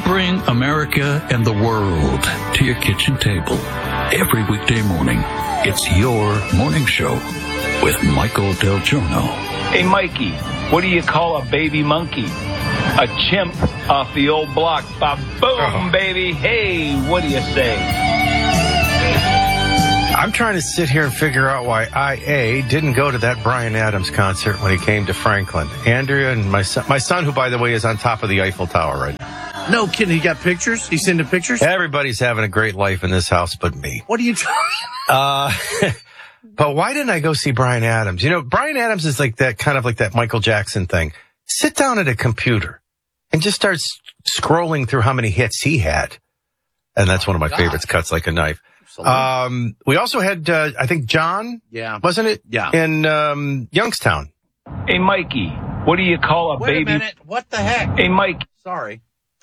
bring America and the world to your kitchen table every weekday morning. It's your morning show with Michael Del Giorno. Hey, Mikey, what do you call a baby monkey? A chimp off the old block. Ba-boom, baby. Hey, what do you say? I'm trying to sit here and figure out why I didn't go to that Bryan Adams concert when he came to Franklin. Andrea and my son, who, by the way, is on top of the Eiffel Tower right now. No kidding. He got pictures? He's sending pictures? Everybody's having a great life in this house but me. What are you talking But why didn't I go see Bryan Adams? You know, Bryan Adams is like that, kind of like that Michael Jackson thing. Sit down at a computer and just start scrolling through how many hits he had. And that's one of my favorites, Cuts Like a Knife. We also had, I think, John, wasn't it? Yeah. In Youngstown. Hey, Mikey, what do you call a baby? Wait a minute. What the heck? Hey, Mike. Sorry.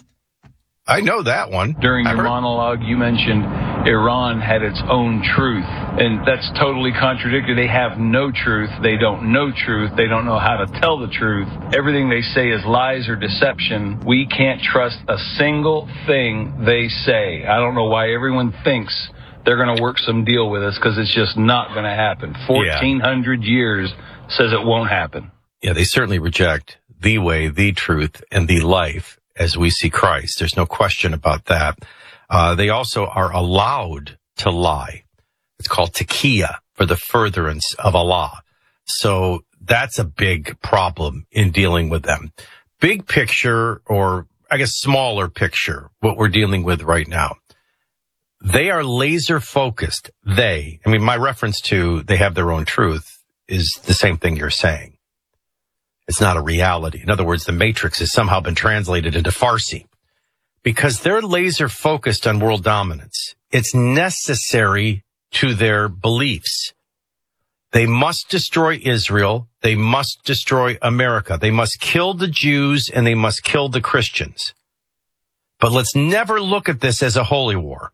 I know that one. During your monologue, you mentioned Iran had its own truth, and that's totally contradictory. They have no truth. They don't know truth. They don't know how to tell the truth. Everything they say is lies or deception. We can't trust a single thing they say. I don't know why everyone thinks they're going to work some deal with us, because it's just not going to happen. 1,400 years says it won't happen. Yeah, they certainly reject the way, the truth, and the life as we see Christ. There's no question about that. They also are allowed to lie. It's called taqiyya, for the furtherance of Allah. So that's a big problem in dealing with them. Big picture, or I guess smaller picture, what we're dealing with right now. They are laser focused. My reference to they have their own truth is the same thing you're saying. It's not a reality. In other words, the Matrix has somehow been translated into Farsi because they're laser focused on world dominance. It's necessary to their beliefs. They must destroy Israel. They must destroy America. They must kill the Jews and they must kill the Christians. But let's never look at this as a holy war.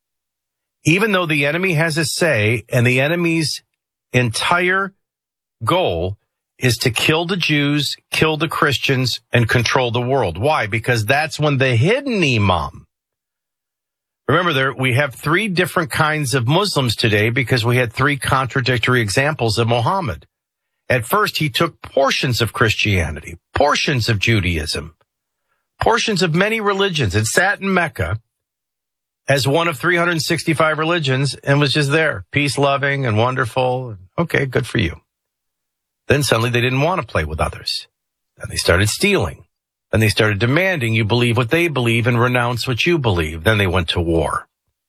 Even though the enemy has a say, and the enemy's entire goal is to kill the Jews, kill the Christians, and control the world. Why? Because that's when the hidden imam. Remember, we have three different kinds of Muslims today because we had three contradictory examples of Muhammad. At first, he took portions of Christianity, portions of Judaism, portions of many religions, and sat in Mecca as one of 365 religions and was just there, peace-loving and wonderful. Okay, good for you. Then suddenly they didn't want to play with others. Then they started stealing. Then they started demanding you believe what they believe and renounce what you believe. Then they went to war.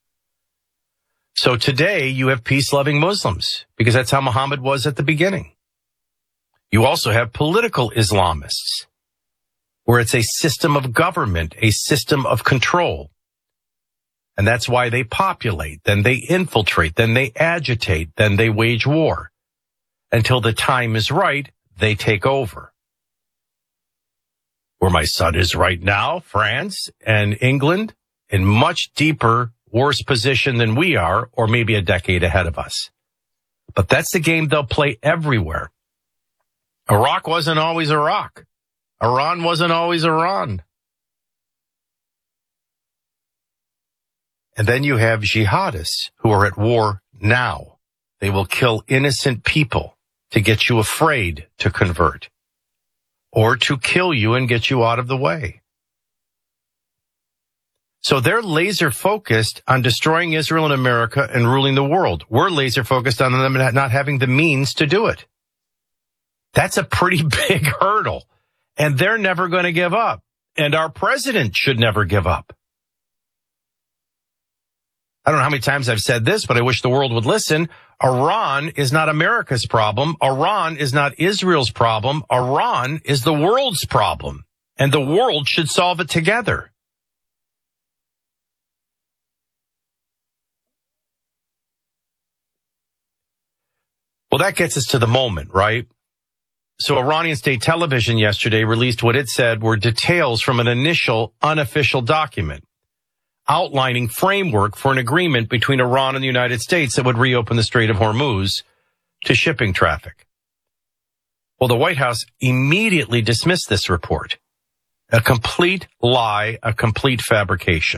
So today you have peace-loving Muslims because that's how Muhammad was at the beginning. You also have political Islamists where it's a system of government, a system of control. And that's why they populate, then they infiltrate, then they agitate, then they wage war. Until the time is right, they take over. Where my son is right now, France and England, in much deeper, worse position than we are, or maybe a decade ahead of us. But that's the game they'll play everywhere. Iraq wasn't always Iraq. Iran wasn't always Iran. And then you have jihadists who are at war now. They will kill innocent people to get you afraid to convert or to kill you and get you out of the way. So they're laser focused on destroying Israel and America and ruling the world. We're laser focused on them not having the means to do it. That's a pretty big hurdle, and they're never going to give up. And our president should never give up. I don't know how many times I've said this, but I wish the world would listen. Iran is not America's problem. Iran is not Israel's problem. Iran is the world's problem, and the world should solve it together. Well, that gets us to the moment, right? So Iranian state television yesterday released what it said were details from an initial unofficial document outlining framework for an agreement between Iran and the United States that would reopen the Strait of Hormuz to shipping traffic. Well, the White House immediately dismissed this report. A complete lie, a complete fabrication.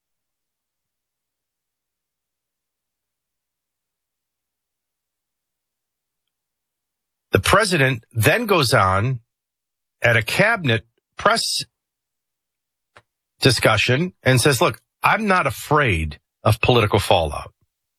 The president then goes on at a cabinet press discussion and says, look, I'm not afraid of political fallout.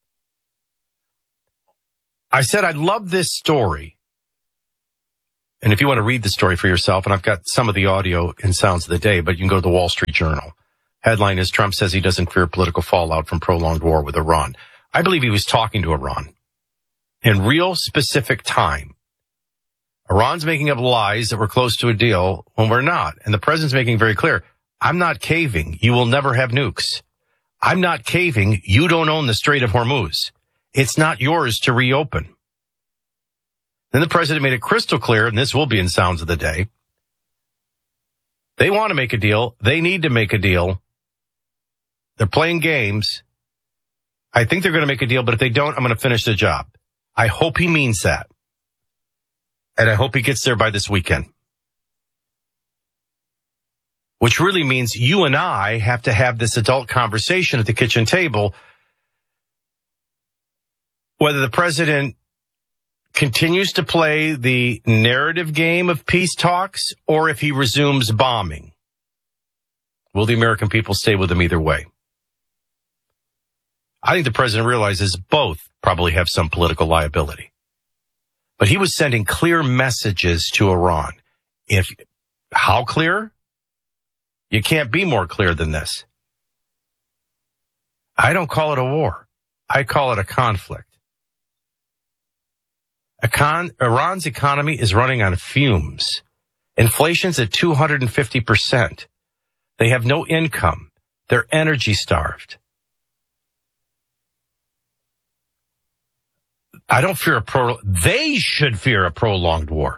I said, I love this story. And if you want to read the story for yourself, and I've got some of the audio and sounds of the day, but you can go to the Wall Street Journal. Headline is Trump says he doesn't fear political fallout from prolonged war with Iran. I believe he was talking to Iran in real specific time. Iran's making up lies that we're close to a deal when we're not. And the president's making very clear, I'm not caving. You will never have nukes. I'm not caving. You don't own the Strait of Hormuz. It's not yours to reopen. Then the president made it crystal clear, and this will be in Sounds of the Day. They want to make a deal. They need to make a deal. They're playing games. I think they're going to make a deal, but if they don't, I'm going to finish the job. I hope he means that. And I hope he gets there by this weekend. Which really means you and I have to have this adult conversation at the kitchen table. Whether the president continues to play the narrative game of peace talks or if he resumes bombing. Will the American people stay with him either way? I think the president realizes both probably have some political liability. But he was sending clear messages to Iran. How clear? You can't be more clear than this. I don't call it a war. I call it a conflict. Iran's economy is running on fumes. Inflation's at 250%. They have no income. They're energy starved. I don't fear they should fear a prolonged war.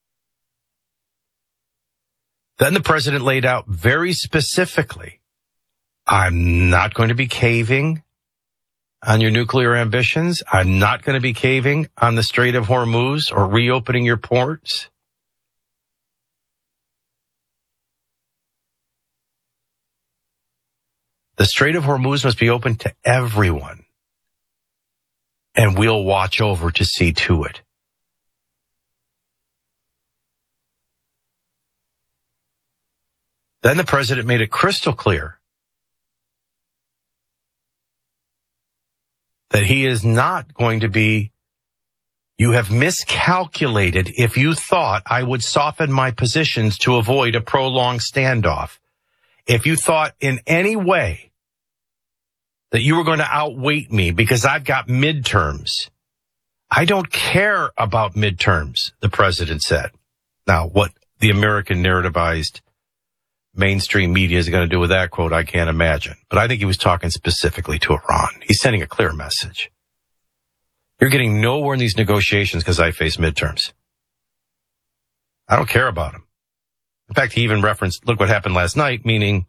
Then the president laid out very specifically, I'm not going to be caving on your nuclear ambitions. I'm not going to be caving on the Strait of Hormuz or reopening your ports. The Strait of Hormuz must be open to everyone. And we'll watch over to see to it. Then the president made it crystal clear that he is not going to be, you have miscalculated if you thought I would soften my positions to avoid a prolonged standoff. If you thought in any way that you were going to outweight me because I've got midterms. I don't care about midterms, the president said. Now, what the American narrativized mainstream media is going to do with that quote, I can't imagine. But I think he was talking specifically to Iran. He's sending a clear message. You're getting nowhere in these negotiations because I face midterms. I don't care about them. In fact, he even referenced, look what happened last night, meaning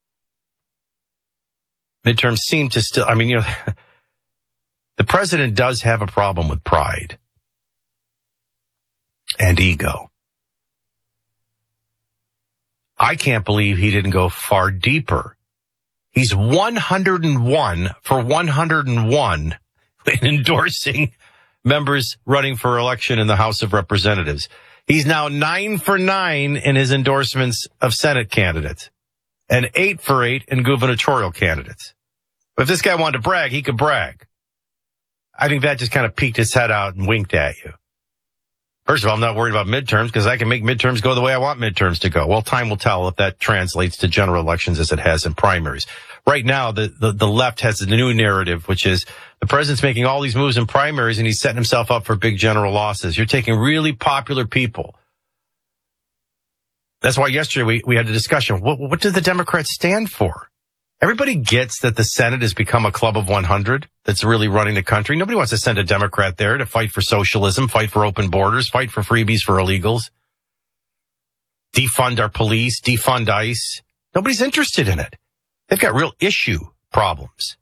midterms seem to still, the president does have a problem with pride and ego. I can't believe he didn't go far deeper. He's 101 for 101 in endorsing members running for election in the House of Representatives. He's now 9 for 9 in his endorsements of Senate candidates and 8 for 8 in gubernatorial candidates. But if this guy wanted to brag, he could brag. I think that just kind of peeked his head out and winked at you. First of all, I'm not worried about midterms because I can make midterms go the way I want midterms to go. Well, time will tell if that translates to general elections as it has in primaries. Right now, the left has the new narrative, which is the president's making all these moves in primaries and he's setting himself up for big general losses. You're taking really popular people. That's why yesterday we had a discussion. What do the Democrats stand for? Everybody gets that the Senate has become a club of 100 that's really running the country. Nobody wants to send a Democrat there to fight for socialism, fight for open borders, fight for freebies for illegals, defund our police, defund ICE. Nobody's interested in it. They've got real issue problems.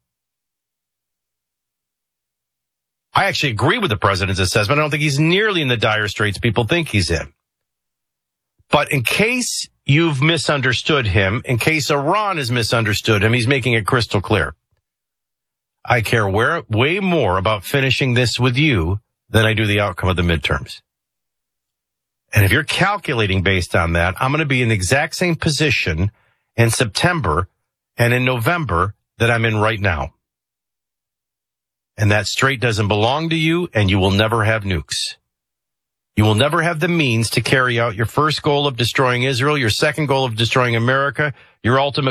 I actually agree with the president's assessment. I don't think he's nearly in the dire straits people think he's in. But in case you've misunderstood him. In case Iran has misunderstood him, he's making it crystal clear. I care way more about finishing this with you than I do the outcome of the midterms. And if you're calculating based on that, I'm going to be in the exact same position in September and in November that I'm in right now. And that strait doesn't belong to you, and you will never have nukes. You will never have the means to carry out your first goal of destroying Israel, your second goal of destroying America, your ultimate